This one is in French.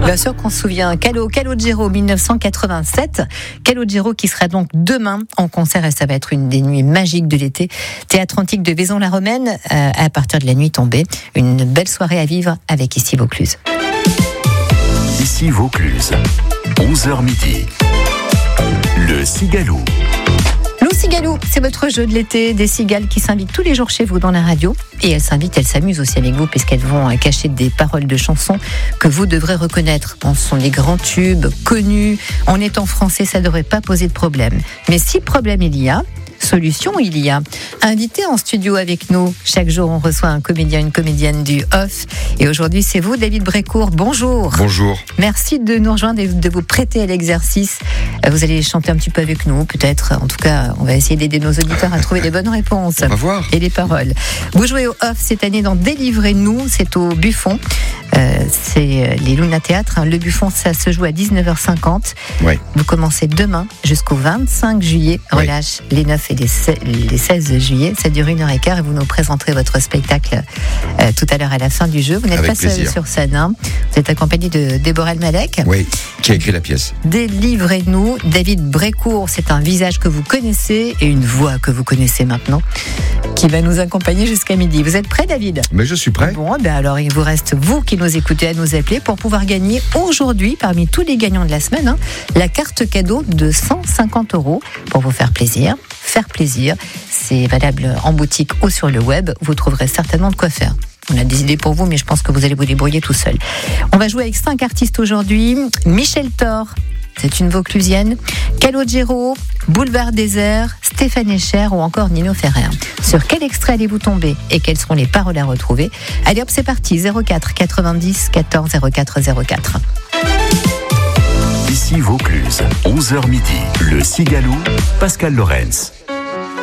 Bien sûr qu'on se souvient, Calogero 1987. Calogero qui sera donc demain en concert et ça va être une des nuits magiques de l'été. Théâtre Antique de Vaison-la-Romaine à partir de la nuit tombée. Une belle soirée à vivre avec Ici Vaucluse. Ici Vaucluse, 11h midi. Le Cigaloux. Le Cigaloux, c'est votre jeu de l'été, des cigales qui s'invitent tous les jours chez vous dans la radio. Et elles s'amusent aussi avec vous puisqu'elles vont cacher des paroles de chansons que vous devrez reconnaître. Ce sont des grands tubes connus. En étant français, ça ne devrait pas poser de problème. Mais si problème il y a, solution il y a. Invité en studio avec nous. Chaque jour, on reçoit un comédien, une comédienne du off. Et aujourd'hui, c'est vous, David Brécourt. Bonjour. Bonjour. Merci de nous rejoindre et de vous prêter à l'exercice. Vous allez chanter un petit peu avec nous, peut-être. En tout cas, on va essayer d'aider nos auditeurs à trouver les bonnes réponses. On va voir. Et les paroles. Vous jouez au off cette année dans Délivrez-nous. C'est au Buffon. C'est les Luna Théâtre. Le Buffon, ça se joue à 19h50. Oui. Vous commencez demain jusqu'au 25 juillet. Relâche les 9 et les 16 juillet. Ça dure 1h15 et vous nous présenterez votre spectacle tout à l'heure à la fin du jeu. Vous n'êtes pas seul sur scène. Hein. Vous êtes accompagné de Déborah Malek. Oui, qui a écrit la pièce. Délivrez-nous. David Brécourt, c'est un visage que vous connaissez et une voix que vous connaissez maintenant qui va nous accompagner jusqu'à midi. Vous êtes prêt, David ? Mais je suis prêt. Bon, alors il vous reste, vous qui nous écoutez, à nous appeler pour pouvoir gagner aujourd'hui, parmi tous les gagnants de la semaine, la carte cadeau de 150 € pour vous faire plaisir. Faire plaisir, c'est valable en boutique ou sur le web. Vous trouverez certainement de quoi faire. On a des idées pour vous, mais je pense que vous allez vous débrouiller tout seul. On va jouer avec 5 artistes aujourd'hui. Michel Thor, c'est une Vauclusienne. Calogero, Boulevard Désert, Stéphane Echer ou encore Nino Ferrer. Sur quel extrait allez-vous tomber et quelles seront les paroles à retrouver ? Allez hop, c'est parti. 04 90 14 04 04. Ici Vaucluse, 11h midi. Le Cigaloux, Pascal Lorenz.